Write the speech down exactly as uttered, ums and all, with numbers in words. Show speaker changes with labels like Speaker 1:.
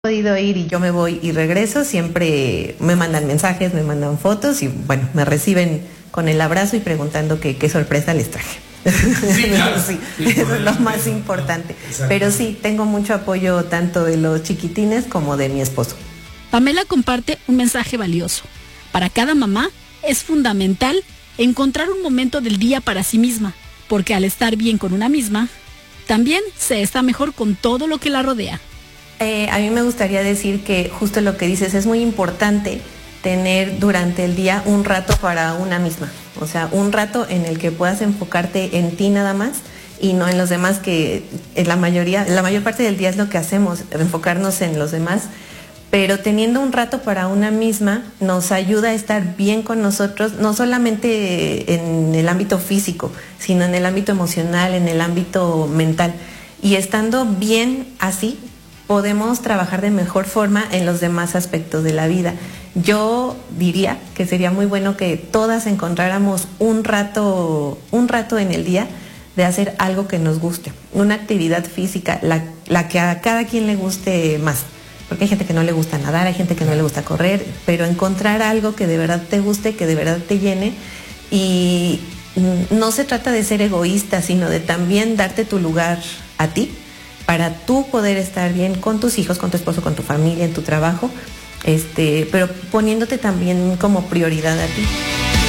Speaker 1: Podido ir y yo me voy y regreso, siempre me mandan mensajes, me mandan fotos y bueno, me reciben con el abrazo y preguntando que, qué sorpresa les traje. Sí, claro. Sí, sí, eso es lo más importante. Pero sí, tengo mucho apoyo tanto de los chiquitines como de mi esposo.
Speaker 2: Pamela comparte un mensaje valioso. Para cada mamá es fundamental encontrar un momento del día para sí misma, porque al estar bien con una misma, también se está mejor con todo lo que la rodea.
Speaker 1: Eh, a mí me gustaría decir que justo lo que dices, es muy importante tener durante el día un rato para una misma, o sea, un rato en el que puedas enfocarte en ti nada más y no en los demás, que en la mayoría, la mayor parte del día es lo que hacemos, enfocarnos en los demás, pero teniendo un rato para una misma nos ayuda a estar bien con nosotros, no solamente en el ámbito físico, sino en el ámbito emocional, en el ámbito mental, y estando bien así, podemos trabajar de mejor forma en los demás aspectos de la vida. Yo diría que sería muy bueno que todas encontráramos un rato, un rato en el día de hacer algo que nos guste, una actividad física, la, la que a cada quien le guste más. Porque hay gente que no le gusta nadar, hay gente que no le gusta correr, pero encontrar algo que de verdad te guste, que de verdad te llene, y no se trata de ser egoísta, sino de también darte tu lugar a ti, para tú poder estar bien con tus hijos, con tu esposo, con tu familia, en tu trabajo, este, pero poniéndote también como prioridad a ti.